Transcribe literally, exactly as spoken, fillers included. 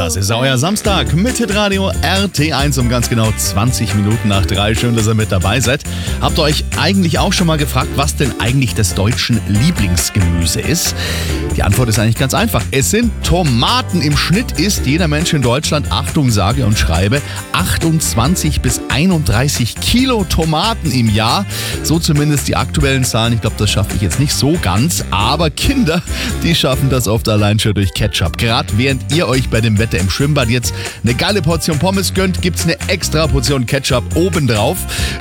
Das ist euer Samstag mit Hitradio R T eins um ganz genau zwanzig Minuten nach drei. Schön, dass ihr mit dabei seid. Habt ihr euch eigentlich auch schon mal gefragt, was denn eigentlich das deutschen Lieblingsgemüse ist? Die Antwort ist eigentlich ganz einfach. Es sind Tomaten. Im Schnitt isst jeder Mensch in Deutschland, Achtung, sage und schreibe, achtundzwanzig bis einunddreißig Kilo Tomaten im Jahr. So zumindest die aktuellen Zahlen. Ich glaube, das schaffe ich jetzt nicht so ganz. Aber Kinder, die schaffen das oft allein schon durch Ketchup. Gerade während ihr euch bei dem Wetter im Schwimmbad jetzt eine geile Portion Pommes gönnt, gibt's eine extra Portion Ketchup obendrauf.